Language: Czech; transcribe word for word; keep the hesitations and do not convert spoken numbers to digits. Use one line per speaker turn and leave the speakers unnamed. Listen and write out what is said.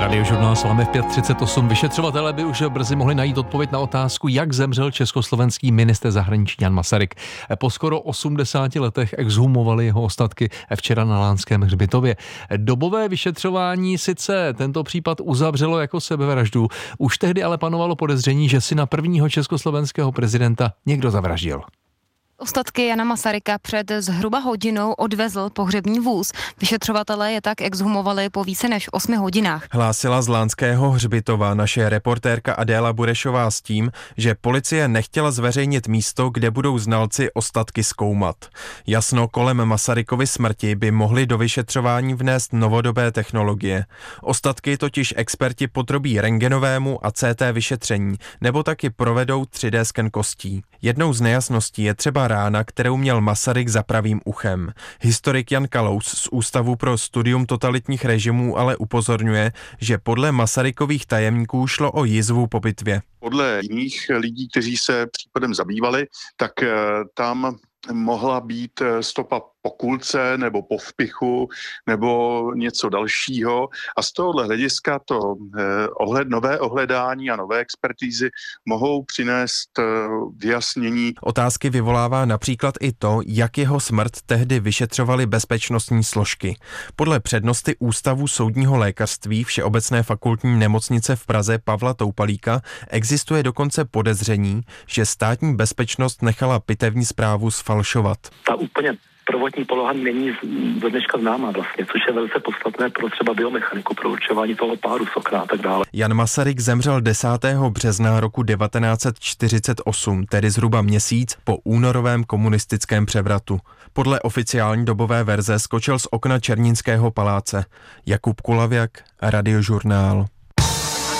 Radiožurnál s vámi v pět třicet osm. Vyšetřovatelé by už brzy mohli najít odpověď na otázku, jak zemřel československý ministr zahraničí Jan Masaryk. Po skoro osmdesáti letech exhumovali jeho ostatky včera na Lánském hřbitově. Dobové vyšetřování sice tento případ uzavřelo jako sebevraždu, už tehdy ale panovalo podezření, že si na prvního československého prezidenta někdo zavraždil.
Ostatky Jana Masaryka před zhruba hodinou odvezl pohřební vůz. Vyšetřovatelé je tak exhumovali po více než osmi hodinách.
Hlásila z Lánského hřbitova naše reportérka Adéla Burešová s tím, že policie nechtěla zveřejnit místo, kde budou znalci ostatky zkoumat. Jasno kolem Masarykovy smrti by mohli do vyšetřování vnést novodobé technologie. Ostatky totiž experti podrobí rentgenovému a C T vyšetření, nebo taky provedou tři dé sken kostí. Jednou z nejasností je třeba rána, kterou měl Masaryk za pravým uchem. Historik Jan Kalous z Ústavu pro studium totalitních režimů ale upozorňuje, že podle Masarykových tajemníků šlo o jizvu po bitvě.
Podle jiných lidí, kteří se případem zabývali, tak tam mohla být stopa po kulce nebo po vpichu nebo něco dalšího. A z tohohle hlediska to eh, ohled, nové ohledání a nové expertízy mohou přinést eh, vyjasnění.
Otázky vyvolává například i to, jak jeho smrt tehdy vyšetřovaly bezpečnostní složky. Podle přednosty Ústavu soudního lékařství Všeobecné fakultní nemocnice v Praze Pavla Toupalíka existuje dokonce podezření, že státní bezpečnost nechala pitevní zprávu sfalšovat.
Ta úplně prvotní poloha není do dneška známá vlastně, což je velice podstatné pro třeba biomechaniku, pro určování toho páru z okna a tak dále.
Jan Masaryk zemřel desátého března roku devatenáct set čtyřicet osm, tedy zhruba měsíc po únorovém komunistickém převratu. Podle oficiální dobové verze skočil z okna Černínského paláce. Jakub Kulavěk, Radiožurnál.